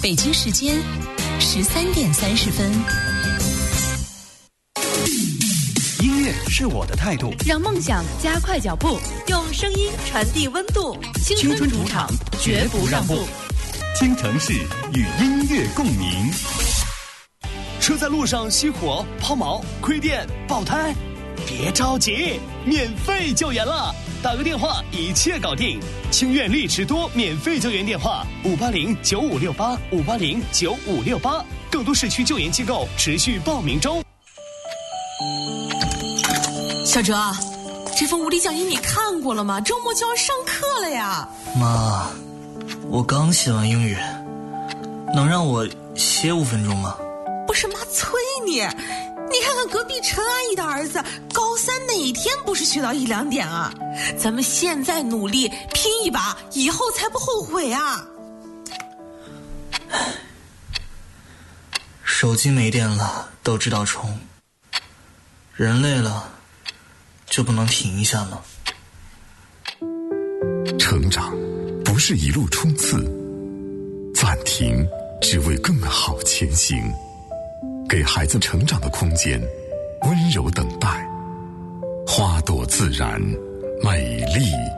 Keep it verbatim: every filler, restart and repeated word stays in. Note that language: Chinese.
北京时间十三点三十分。 音乐是我的态度， 让梦想加快脚步， 用声音传递温度。 青春主场绝不让步， 听城市与音乐共鸣。车在路上熄火、抛锚、亏电、爆胎，别着急，免费救援了，打个电话一切搞定。清苑丽驰多免费救援电话：五八零九五六八五八零九五六八，更多市区救援机构持续报名中。 小哲，这封物理讲义你看过了吗？周末就要上课了呀。 妈，我刚写完英语，能让我歇五分钟吗？ 不是妈催你，你看看隔壁陈阿姨的儿子，高三哪一天不是学到一两点啊？咱们现在努力拼一把，以后才不后悔啊。 手机没电了都知道充，人累了就不能停一下吗？ 成长不是一路冲刺，暂停只为更好前行。给孩子成长的空间，温柔等待，花朵自然美丽。